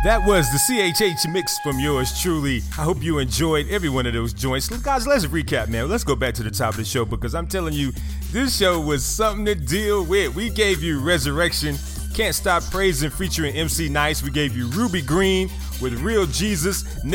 That was the CHH mix from yours truly. I hope you enjoyed every one of those joints. Guys, let's recap, man. Let's go back to the top of the show because I'm telling you, this show was something to deal with. We gave you Resurrection, Can't Stop Praising featuring MC Nice. We gave you Ruby Green with Real Jesus.